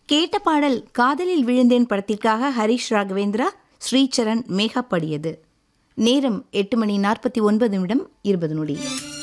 கேட்ட பாடல் காதலில் விழுந்தேன் படத்திற்காக ஹரிஷ் ராகவேந்திரா, ஸ்ரீசரண், மேகா பாடியது. நேரம் 8:49 20